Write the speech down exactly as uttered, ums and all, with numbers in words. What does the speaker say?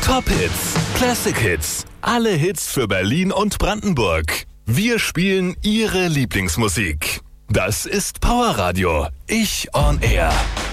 Top Hits, Classic Hits, alle Hits für Berlin und Brandenburg. Wir spielen Ihre Lieblingsmusik. Das ist Powerradio. Ich on Air.